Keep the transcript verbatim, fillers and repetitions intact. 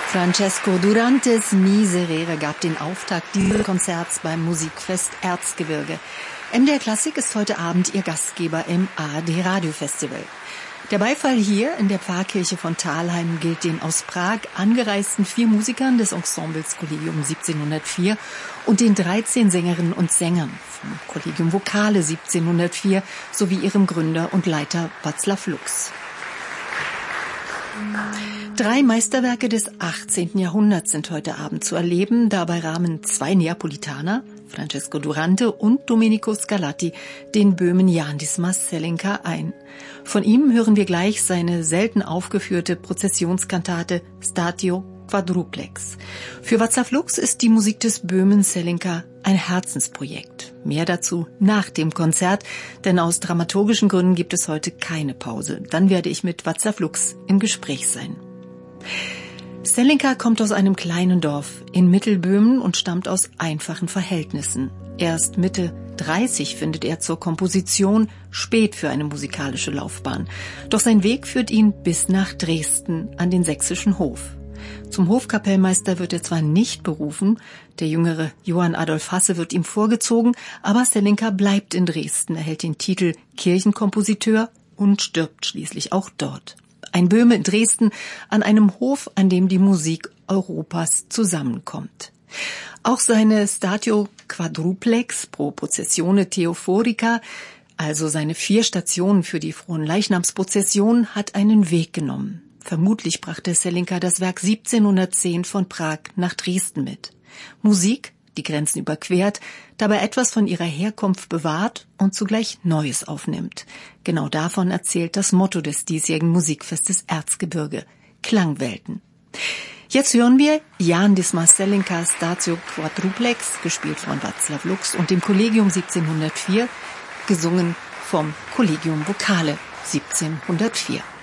Francesco Durantes Miserere gab den Auftakt dieses Konzerts beim Musikfest Erzgebirge. M D R Klassik ist heute Abend ihr Gastgeber im A R D Radio Festival. Der Beifall hier in der Pfarrkirche von Thalheim gilt den aus Prag angereisten vier Musikern des Ensembles Collegium siebzehnhundertvier und den dreizehn Sängerinnen und Sängern vom Collegium Vocale siebzehnhundertvier sowie ihrem Gründer und Leiter Václav Lux. Drei Meisterwerke des achtzehnten Jahrhunderts sind heute Abend zu erleben. Dabei rahmen zwei Neapolitaner, Francesco Durante und Domenico Scarlatti, den Böhmen Jan Dismas Zelenka ein. Von ihm hören wir gleich seine selten aufgeführte Prozessionskantate Statio Quadruplex. Für Václav Lux ist die Musik des Böhmen Zelenka ein Herzensprojekt. Mehr dazu nach dem Konzert, denn aus dramaturgischen Gründen gibt es heute keine Pause. Dann werde ich mit Václav Lux im Gespräch sein. Zelenka kommt aus einem kleinen Dorf in Mittelböhmen und stammt aus einfachen Verhältnissen. Erst Mitte dreißig findet er zur Komposition, spät für eine musikalische Laufbahn. Doch sein Weg führt ihn bis nach Dresden an den sächsischen Hof. Zum Hofkapellmeister wird er zwar nicht berufen, der jüngere Johann Adolf Hasse wird ihm vorgezogen, aber Zelenka bleibt in Dresden, erhält den Titel Kirchenkompositeur und stirbt schließlich auch dort. Ein Böhme in Dresden an einem Hof, an dem die Musik Europas zusammenkommt. Auch seine Statio Quadruplex pro Processione Theophorica, also seine vier Stationen für die Fronleichnamsprozession, hat einen Weg genommen. Vermutlich brachte Zelenka das Werk siebzehnhundertzehn von Prag nach Dresden mit. Musik, die Grenzen überquert, dabei etwas von ihrer Herkunft bewahrt und zugleich Neues aufnimmt. Genau davon erzählt das Motto des diesjährigen Musikfestes Erzgebirge: Klangwelten. Jetzt hören wir Jan Dismas Zelenka Statio Quadruplex, gespielt von Václav Lux und dem Collegium siebzehnhundertvier, gesungen vom Collegium Vocale siebzehnhundertvier.